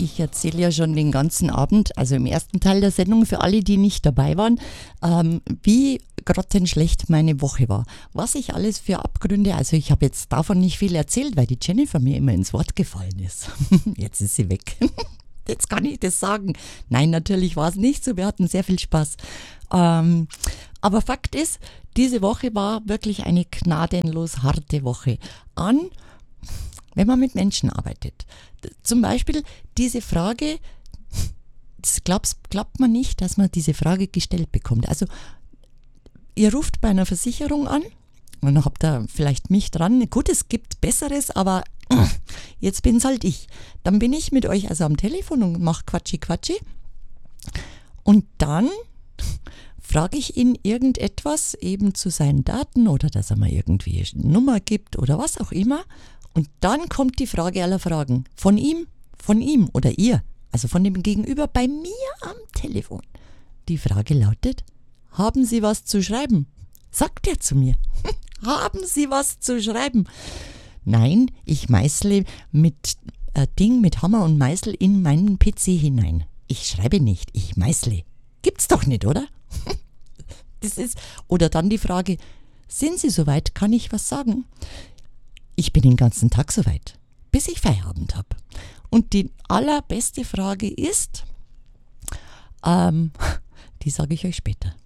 Ich erzähle ja schon den ganzen Abend, also im ersten Teil der Sendung für alle, die nicht dabei waren, wie grottenschlecht meine Woche war. Was ich alles für Abgründe, also ich habe jetzt davon nicht viel erzählt, weil die Jennifer mir immer ins Wort gefallen ist. Jetzt ist sie weg. Jetzt kann ich das sagen. Nein, natürlich war es nicht so. Wir hatten sehr viel Spaß. Aber Fakt ist, diese Woche war wirklich eine gnadenlos harte Woche wenn man mit Menschen arbeitet. Zum Beispiel diese Frage, das glaubt man nicht, dass man diese Frage gestellt bekommt. Also ihr ruft bei einer Versicherung an und dann habt ihr vielleicht mich dran. Gut, es gibt Besseres, aber jetzt bin's halt ich. Dann bin ich mit euch also am Telefon und mache Quatschi. Und dann frage ich ihn irgendetwas eben zu seinen Daten oder dass er mir irgendwie eine Nummer gibt oder was auch immer. Und dann kommt die Frage aller Fragen. Von ihm oder ihr, also von dem Gegenüber bei mir am Telefon. Die Frage lautet, haben Sie was zu schreiben? Sagt er zu mir. Haben Sie was zu schreiben? Nein, ich meißle mit Hammer und Meißel in meinen PC hinein. Ich schreibe nicht, ich meißle. Gibt's doch nicht, oder? Oder dann die Frage, sind Sie soweit, kann ich was sagen? Ich bin den ganzen Tag soweit, bis ich Feierabend habe. Und die allerbeste Frage ist, die sage ich euch später.